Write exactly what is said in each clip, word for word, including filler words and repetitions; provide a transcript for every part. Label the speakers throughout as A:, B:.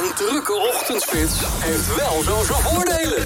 A: Een drukke ochtendspits heeft wel zo zijn voordelen.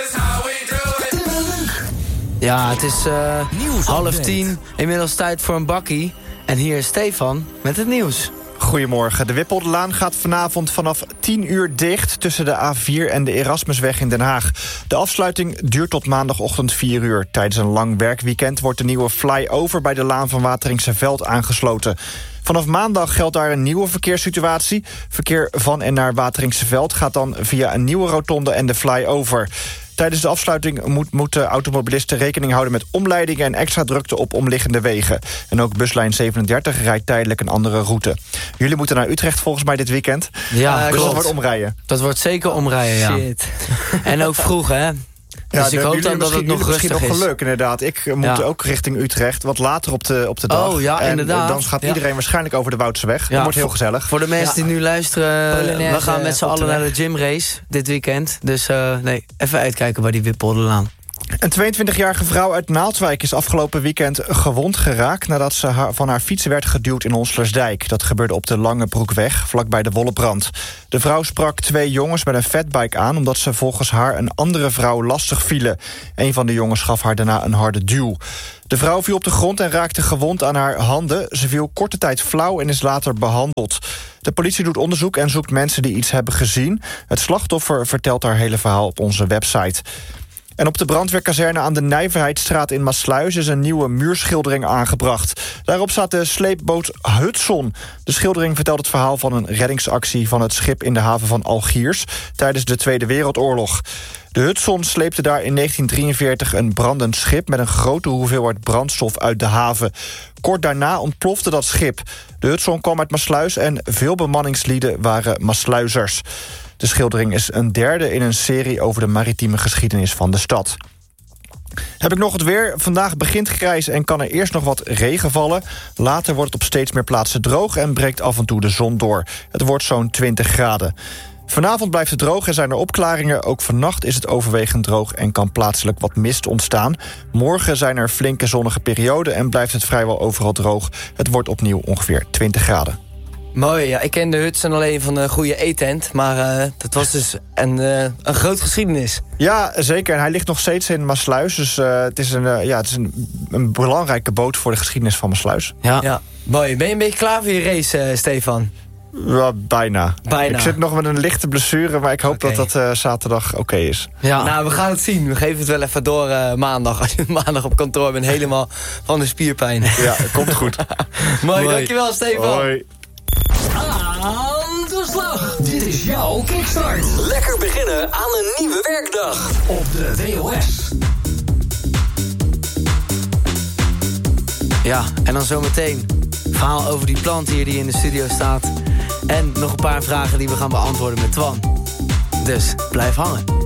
B: Ja, het is uh, half tien. Inmiddels tijd voor een bakkie. En hier is Stefan met het nieuws.
C: Goedemorgen. De Wippolderlaan gaat vanavond vanaf tien uur dicht tussen de A vier en de Erasmusweg in Den Haag. De afsluiting duurt tot maandagochtend vier uur. Tijdens een lang werkweekend wordt de nieuwe flyover bij de Laan van Wateringse Veld aangesloten. Vanaf maandag geldt daar een nieuwe verkeerssituatie. Verkeer van en naar Wateringse Veld gaat dan via een nieuwe rotonde en de flyover. Tijdens de afsluiting moet, moeten automobilisten rekening houden met omleidingen en extra drukte op omliggende wegen. En ook buslijn zevenendertig rijdt tijdelijk een andere route. Jullie moeten naar Utrecht volgens mij dit weekend.
B: Ja,
C: uh, dus
B: klopt.
C: dat wordt omrijden.
B: Dat wordt zeker omrijden, ja.
D: Shit.
B: En ook vroeg, hè?
C: Ja,
B: dus ik hoop dan dat het nog rustig
C: nog
B: is.
C: geluk, inderdaad. Ik uh, moet
B: Ja.
C: ook richting Utrecht, wat later op de, op de dag.
B: Oh, ja,
C: en
B: inderdaad.
C: dan gaat
B: Ja.
C: iedereen waarschijnlijk over de Woudseweg.
B: Ja,
C: Dat wordt heel
B: voor-
C: gezellig.
B: Voor de mensen
D: Ja.
B: die nu luisteren,
D: Polonaise
B: we gaan met z'n
D: op de
B: allen naar
D: weg.
B: de gymrace dit weekend. Dus uh, nee, even uitkijken bij die Wippolderlaan.
C: Een tweeëntwintigjarige vrouw uit Naaldwijk is afgelopen weekend gewond geraakt nadat ze haar, van haar fiets werd geduwd in Honslersdijk. Dat gebeurde op de Langebroekweg, vlakbij de Wollebrand. De vrouw sprak twee jongens met een fatbike aan omdat ze volgens haar een andere vrouw lastig vielen. Een van de jongens gaf haar daarna een harde duw. De vrouw viel op de grond en raakte gewond aan haar handen. Ze viel korte tijd flauw en is later behandeld. De politie doet onderzoek en zoekt mensen die iets hebben gezien. Het slachtoffer vertelt haar hele verhaal op onze website. En op de brandweerkazerne aan de Nijverheidsstraat in Maassluis is een nieuwe muurschildering aangebracht. Daarop staat de sleepboot Hudson. De schildering vertelt het verhaal van een reddingsactie van het schip in de haven van Algiers tijdens de Tweede Wereldoorlog. De Hudson sleepte daar in negentien drieënveertig een brandend schip met een grote hoeveelheid brandstof uit de haven. Kort daarna ontplofte dat schip. De Hudson kwam uit Maassluis en veel bemanningslieden waren Maassluizers. De schildering is een derde in een serie over de maritieme geschiedenis van de stad. Heb ik nog het weer. Vandaag begint grijs en kan er eerst nog wat regen vallen. Later wordt het op steeds meer plaatsen droog en breekt af en toe de zon door. Het wordt zo'n twintig graden. Vanavond blijft het droog en zijn er opklaringen. Ook vannacht is het overwegend droog en kan plaatselijk wat mist ontstaan. Morgen zijn er flinke zonnige perioden en blijft het vrijwel overal droog. Het wordt opnieuw ongeveer twintig graden.
D: Mooi, ja. Ik ken de Hudson alleen van een goede eetent. Maar uh, dat was dus een, uh, een groot geschiedenis.
C: Ja, zeker. En hij ligt nog steeds in Maassluis. Dus uh, het is, een, uh, ja, het is een, een belangrijke boot voor de geschiedenis van Maassluis.
B: Ja.
D: Ja, mooi. Ben je een beetje klaar voor je race, uh, Stefan?
C: Ja, bijna.
D: Bijna.
C: Ik zit nog met een lichte blessure, maar ik hoop
D: Oké.
C: dat dat uh, zaterdag oké okay is.
B: Ja.
D: Nou, we gaan het zien. We geven het wel even door uh, maandag. Als je maandag op kantoor bent, helemaal van de spierpijn.
C: Ja, komt goed.
D: Mooi,
B: Mooi.
D: dankjewel Stefan.
C: Hoi.
A: Aan de slag. Dit is jouw kickstart. Lekker beginnen aan een nieuwe werkdag. Op de W O S.
B: Ja, en dan zometeen verhaal over die plant hier die in de studio staat. En nog een paar vragen die we gaan beantwoorden met Twan. Dus blijf hangen.